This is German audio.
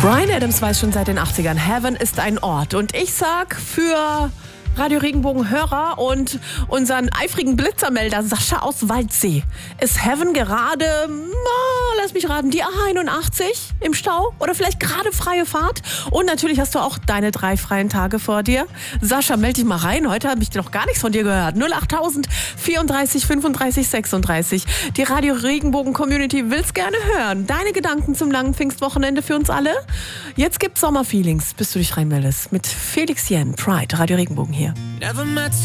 Bryan Adams weiß schon seit den 80ern, Heaven ist ein Ort. Und ich sag für Radio Regenbogen-Hörer und unseren eifrigen Blitzermelder Sascha aus Waldsee, ist Heaven gerade, lass mich raten, die A81 im Stau oder vielleicht gerade freie Fahrt? Und natürlich hast du auch deine 3 freien Tage vor dir. Sascha, melde dich mal rein. Heute habe ich noch gar nichts von dir gehört. 08000 34 35 36. Die Radio Regenbogen-Community will's gerne hören. Deine Gedanken zum langen Pfingstwochenende für uns alle? Jetzt gibt's Sommerfeelings, bis du dich reinmeldest. Mit Felix Jen, Pride, Radio Regenbogen hier. Never met